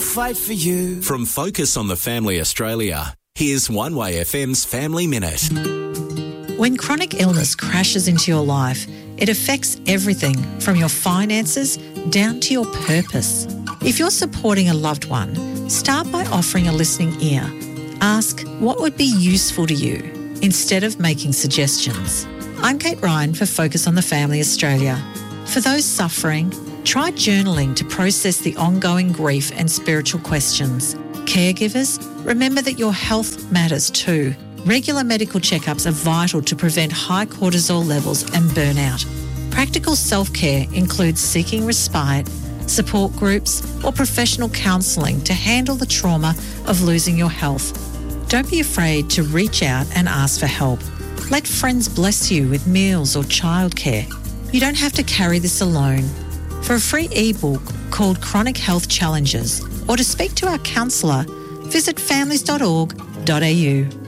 fight for you. From Focus on the Family Australia, here's One Way FM's Family Minute. When chronic illness crashes into your life, it affects everything from your finances down to your purpose. If you're supporting a loved one, start by offering a listening ear. Ask what would be useful to you instead of making suggestions. I'm Kate Ryan for Focus on the Family Australia. For those suffering, try journaling to process the ongoing grief and spiritual questions. Caregivers, remember that your health matters too. Regular medical checkups are vital to prevent high cortisol levels and burnout. Practical self-care includes seeking respite, support groups, or professional counselling to handle the trauma of losing your health. Don't be afraid to reach out and ask for help. Let friends bless you with meals or childcare. You don't have to carry this alone. For a free ebook called Chronic Health Challenges or to speak to our counsellor, visit families.org.au.